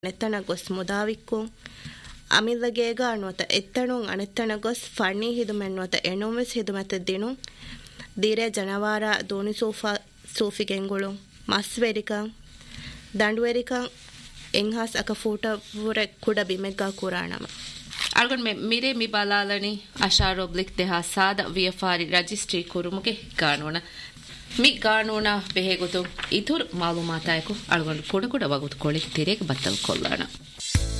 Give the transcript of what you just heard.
ನೆತ್ತಣ ಗೊಸ್ ಮುದಾವಿಕ್ಕು ಅಮಿದಗೇಗ ಅಣುವತ ಎತ್ತಣುಂ ಅನೆತ್ತಣ ಗೊಸ್ ಫಣ್ಣಿ ಹಿದುಮೆನ್ನುವತ ಎಣುಮೆಸ್ ಹಿದುಮತ ದಿನು ದೀರೆ ಜನವಾರ ದೋಣಿ ಸೋಫಿಗೆಂಗುಳು ಮಸ್ವೆರಿಕಂ ದಂಡುವೆರಿಕಂ ಎಂಹಾಸ್ ಅಕ ಫೂಟ ಪೂರೆ ಕುಡ ಬಿಮೆಗ್ಗಾ ಕುರಾಣಮ ಅಲ್ಗೊಂಡ್ ಮಿರೆ ಮಿ ಬಲಾಲನಿ ಅಶಾರೋಬ್ಲಿಕ್ ದೇಹ ಸಾದ ವಿಯಫಾರಿ ರಜಿಸ್ಟ್ರಿ ಕುರುಮುಗೆ ಕಾನೂನ ಮಿ ಕಾನೂನ ಬೆಹೆಗುತು ಇತುರ್ ಮಾಲೂಮಾತಾಯಕು ಅಲ್ಗೊಂಡ್ ಕುಡ ವಗುತು ಕೊಳಿ ತಿರೆಗೆ ಬತ್ತಲ್ ಕೊಲ್ಲಣ